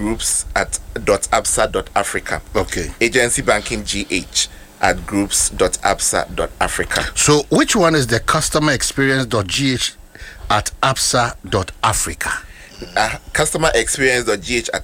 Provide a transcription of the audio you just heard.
groups at .absa.africa. Okay. Agency banking GH at groups.absa.africa. So which one is the customer experience.gh at absa.africa? Customer experience.gh at